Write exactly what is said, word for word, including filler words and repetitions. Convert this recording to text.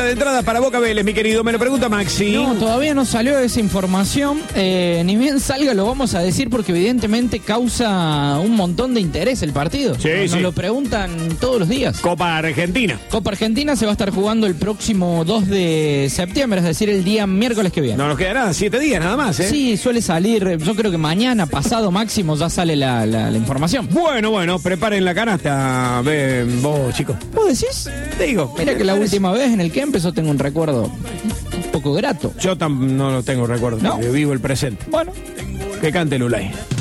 de entradas para Boca Vélez, mi querido. Me lo pregunta Maxi. No, todavía no salió esa información. Eh, ni bien salga lo vamos a decir porque evidentemente causa un montón de interés el partido. Sí, Nos sí. lo preguntan todos los días. Copa Argentina. Copa Argentina se va a estar jugando el próximo dos de septiembre, es decir, el día miércoles que viene. No nos quedará siete días nada más, ¿eh? Sí, suele salir, yo creo que mañana, pasado máximo, ya sale la, la, la información. Bueno, bueno, preparen la canasta, ven, vos, chicos. ¿Vos decís? Digo, Mira que la última vez en el que empezó tengo un recuerdo un poco grato. Yo tam no lo tengo recuerdo, ¿No? porque vivo el presente. Bueno. Que cante Lulay.